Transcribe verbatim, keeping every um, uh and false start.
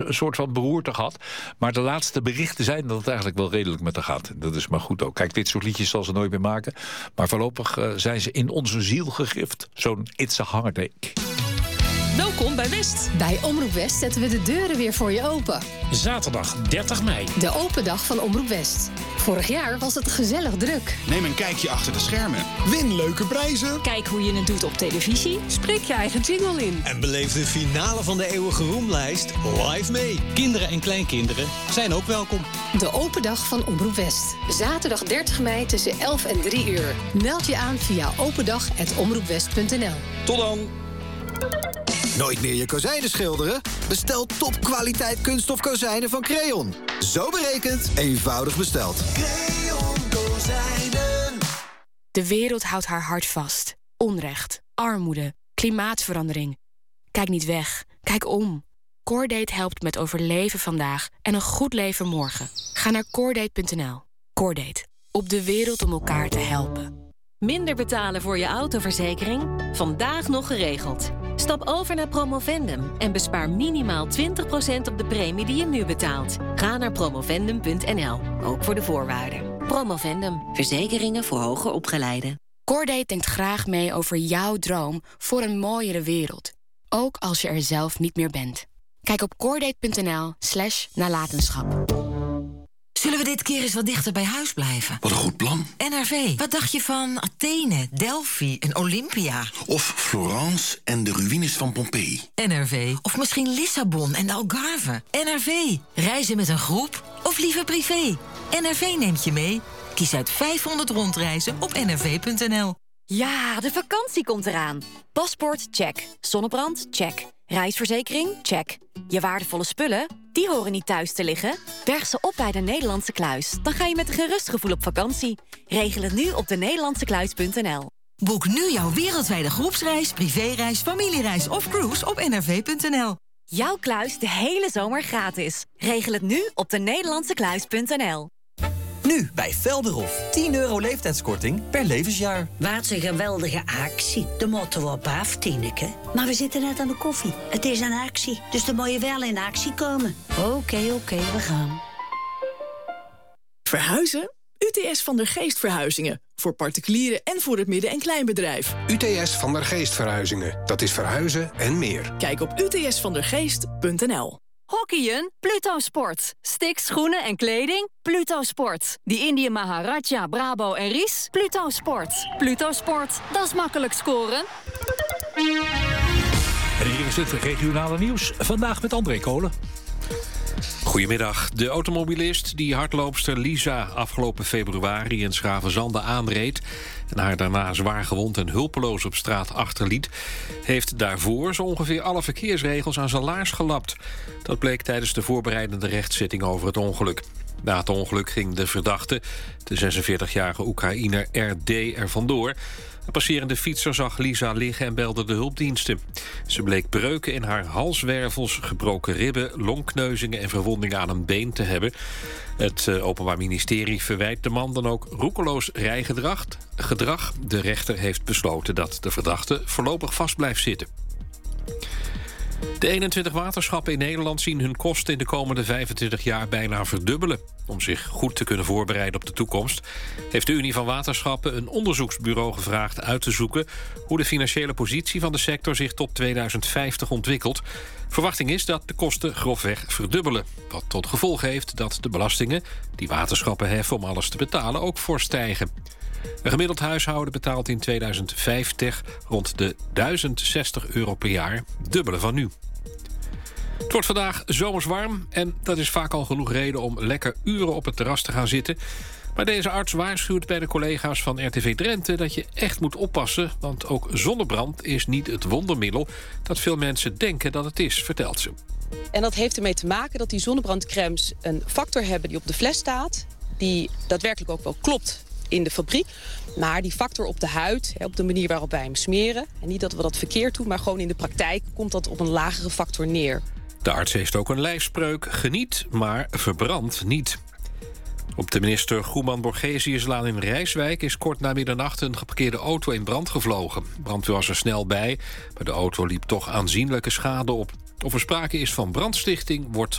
een soort van beroerte gehad. Maar de laatste berichten zijn dat het eigenlijk wel redelijk met haar gaat. Dat is maar goed ook. Kijk, dit soort liedjes zal ze nooit meer maken. Maar voorlopig uh, zijn ze in onze ziel gegrift. Zo'n It's a Hard Day. Welkom bij West. Bij Omroep West zetten we de deuren weer voor je open. Zaterdag dertig mei. De open dag van Omroep West. Vorig jaar was het gezellig druk. Neem een kijkje achter de schermen. Win leuke prijzen. Kijk hoe je het doet op televisie. Spreek je eigen jingle in. En beleef de finale van de eeuwige roemlijst live mee. Kinderen en kleinkinderen zijn ook welkom. De open dag van Omroep West. Zaterdag dertig mei tussen elf en drie uur. Meld je aan via opendag apenstaartje omroepwest punt n l. Tot dan. Nooit meer je kozijnen schilderen? Bestel topkwaliteit kunststof kozijnen van Creon. Zo berekend, eenvoudig besteld. Creon Kozijnen. De wereld houdt haar hart vast. Onrecht, armoede, klimaatverandering. Kijk niet weg, kijk om. Coordate helpt met overleven vandaag en een goed leven morgen. Ga naar coordate punt n l. Coordate, op de wereld om elkaar te helpen. Minder betalen voor je autoverzekering? Vandaag nog geregeld. Stap over naar Promovendum en bespaar minimaal twintig procent op de premie die je nu betaalt. Ga naar promovendum punt n l, ook voor de voorwaarden. Promovendum, verzekeringen voor hoger opgeleiden. Coordate denkt graag mee over jouw droom voor een mooiere wereld. Ook als je er zelf niet meer bent. Kijk op coordate punt n l slash nalatenschap. Zullen we dit keer eens wat dichter bij huis blijven? Wat een goed plan. N R V, wat dacht je van Athene, Delphi en Olympia? Of Florence en de ruïnes van Pompeii. N R V, of misschien Lissabon en de Algarve. N R V, reizen met een groep of liever privé? N R V neemt je mee. Kies uit vijfhonderd rondreizen op n r v punt n l. Ja, de vakantie komt eraan. Paspoort, check. Zonnebrand, check. Reisverzekering, check. Je waardevolle spullen, die horen niet thuis te liggen. Berg ze op bij de Nederlandse Kluis. Dan ga je met een gerust gevoel op vakantie. Regel het nu op de nederlandse kluis punt n l. Boek nu jouw wereldwijde groepsreis, privéreis, familiereis of cruise op n r v punt n l. Jouw kluis de hele zomer gratis. Regel het nu op de nederlandse kluis punt n l. Nu bij Velderhof. tien euro leeftijdskorting per levensjaar. Wat een geweldige actie. De motto op af, Tineke. Maar we zitten net aan de koffie. Het is een actie, dus dan moet je wel in actie komen. Oké, okay, oké, okay, we gaan. Verhuizen? U T S Van der Geest Verhuizingen. Voor particulieren en voor het midden- en kleinbedrijf. U T S Van der Geest Verhuizingen. Dat is verhuizen en meer. Kijk op u t s van der geest punt n l. Hockeyen? Pluto Sport. Sticks, schoenen en kleding? Pluto Sport. Die Indië Maharaja, Brabo en Ries? Pluto Sport. Pluto Sport, dat is makkelijk scoren. En hier is het regionale nieuws. Vandaag met André Kolen. Goedemiddag. De automobilist die hardloopster Lisa afgelopen februari in Schravenzande aanreed en haar daarna zwaar gewond en hulpeloos op straat achterliet, heeft daarvoor zo ongeveer alle verkeersregels aan zijn laars gelapt. Dat bleek tijdens de voorbereidende rechtszitting over het ongeluk. Na het ongeluk ging de verdachte, de zesenveertigjarige Oekraïner R D, er vandoor. Een passerende fietser zag Lisa liggen en belde de hulpdiensten. Ze bleek breuken in haar halswervels, gebroken ribben, longkneuzingen en verwondingen aan een been te hebben. Het uh, Openbaar Ministerie verwijt de man dan ook roekeloos rijgedrag. Gedrag. De rechter heeft besloten dat de verdachte voorlopig vast blijft zitten. De eenentwintig waterschappen in Nederland zien hun kosten in de komende vijfentwintig jaar bijna verdubbelen. Om zich goed te kunnen voorbereiden op de toekomst heeft de Unie van Waterschappen een onderzoeksbureau gevraagd uit te zoeken hoe de financiële positie van de sector zich tot tweeduizend vijftig ontwikkelt. Verwachting is dat de kosten grofweg verdubbelen. Wat tot gevolg heeft dat de belastingen die waterschappen heffen om alles te betalen ook fors stijgen. Een gemiddeld huishouden betaalt in tweeduizend vijftig rond de duizend zestig euro per jaar, dubbele van nu. Het wordt vandaag zomers warm en dat is vaak al genoeg reden om lekker uren op het terras te gaan zitten. Maar deze arts waarschuwt bij de collega's van R T V Drenthe dat je echt moet oppassen, want ook zonnebrand is niet het wondermiddel dat veel mensen denken dat het is, vertelt ze. En dat heeft ermee te maken dat die zonnebrandcremes een factor hebben die op de fles staat, die daadwerkelijk ook wel klopt in de fabriek. Maar die factor op de huid, op de manier waarop wij hem smeren, en niet dat we dat verkeerd doen, maar gewoon in de praktijk komt dat op een lagere factor neer. De arts heeft ook een lijfspreuk: geniet, maar verbrand niet. Op de minister Goeman-Borgesiuslaan in Rijswijk is kort na middernacht een geparkeerde auto in brand gevlogen. Brandweer was er snel bij, maar de auto liep toch aanzienlijke schade op. Of er sprake is van brandstichting wordt